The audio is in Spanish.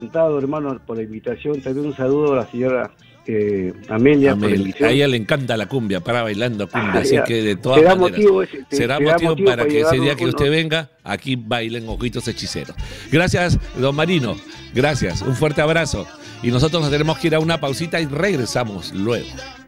encantado, hermano, por la invitación. También un saludo a la señora Amelia por la invitación. A ella le encanta la cumbia, para bailando cumbia, así Ya. que de todas maneras será motivo para que ese día que usted venga, aquí bailen Ojitos Hechiceros. Gracias, don Marino, gracias, un fuerte abrazo. Y nosotros nos tenemos que ir a una pausita y regresamos luego.